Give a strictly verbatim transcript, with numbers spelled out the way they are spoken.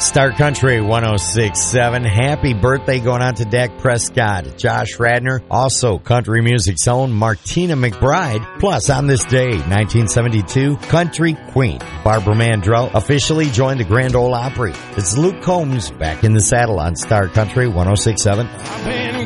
Star Country one oh six point seven. Happy birthday going on to Dak Prescott, Josh Radnor, also Country Music's own Martina McBride. Plus, on this day, nineteen seventy-two, Country Queen Barbara Mandrell officially joined the Grand Ole Opry. It's Luke Combs back in the saddle on Star Country one oh six point seven.